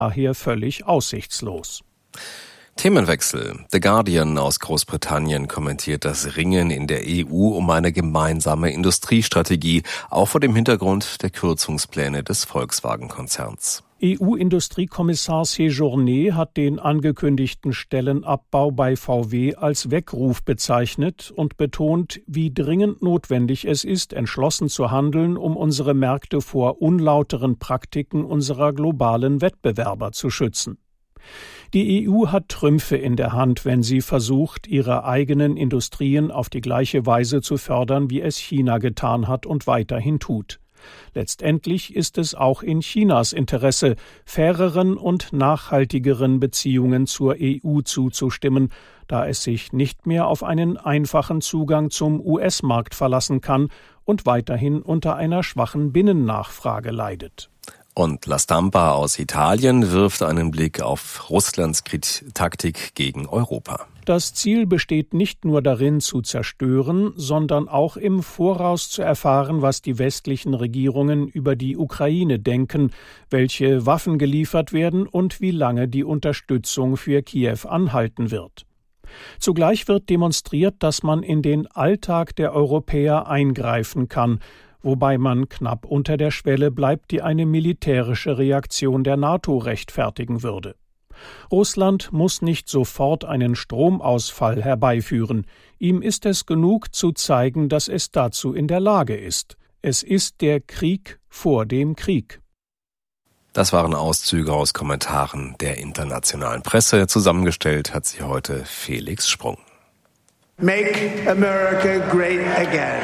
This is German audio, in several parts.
daher völlig aussichtslos. Themenwechsel. The Guardian aus Großbritannien kommentiert das Ringen in der EU um eine gemeinsame Industriestrategie, auch vor dem Hintergrund der Kürzungspläne des Volkswagen-Konzerns. EU-Industriekommissar Séjourné hat den angekündigten Stellenabbau bei VW als Weckruf bezeichnet und betont, wie dringend notwendig es ist, entschlossen zu handeln, um unsere Märkte vor unlauteren Praktiken unserer globalen Wettbewerber zu schützen. Die EU hat Trümpfe in der Hand, wenn sie versucht, ihre eigenen Industrien auf die gleiche Weise zu fördern, wie es China getan hat und weiterhin tut. Letztendlich ist es auch in Chinas Interesse, faireren und nachhaltigeren Beziehungen zur EU zuzustimmen, da es sich nicht mehr auf einen einfachen Zugang zum US-Markt verlassen kann und weiterhin unter einer schwachen Binnennachfrage leidet. Und La Stampa aus Italien wirft einen Blick auf Russlands Taktik gegen Europa. Das Ziel besteht nicht nur darin, zu zerstören, sondern auch im Voraus zu erfahren, was die westlichen Regierungen über die Ukraine denken, welche Waffen geliefert werden und wie lange die Unterstützung für Kiew anhalten wird. Zugleich wird demonstriert, dass man in den Alltag der Europäer eingreifen kann, wobei man knapp unter der Schwelle bleibt, die eine militärische Reaktion der NATO rechtfertigen würde. Russland muss nicht sofort einen Stromausfall herbeiführen. Ihm ist es genug, zu zeigen, dass es dazu in der Lage ist. Es ist der Krieg vor dem Krieg. Das waren Auszüge aus Kommentaren der internationalen Presse. Zusammengestellt hat sie heute Felix Sprung. Make America great again.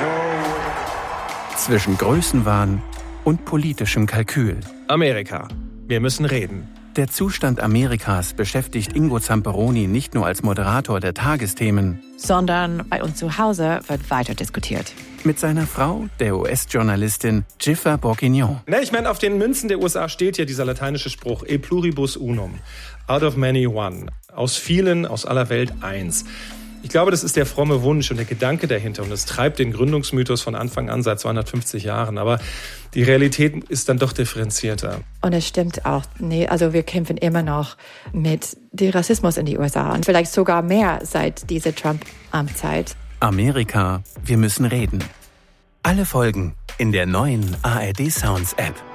Zwischen Größenwahn und politischem Kalkül. Amerika. Wir müssen reden. Der Zustand Amerikas beschäftigt Ingo Zamperoni nicht nur als Moderator der Tagesthemen, sondern bei uns zu Hause wird weiter diskutiert. Mit seiner Frau, der US-Journalistin Giffer Bourguignon. Ich meine, auf den Münzen der USA steht ja dieser lateinische Spruch, e pluribus unum, out of many one, aus vielen, aus aller Welt eins. Ich glaube, das ist der fromme Wunsch und der Gedanke dahinter und es treibt den Gründungsmythos von Anfang an seit 250 Jahren. Aber die Realität ist dann doch differenzierter. Und es stimmt auch, wir kämpfen immer noch mit dem Rassismus in die USA und vielleicht sogar mehr seit dieser Trump-Amtszeit. Amerika, wir müssen reden. Alle Folgen in der neuen ARD Sounds App.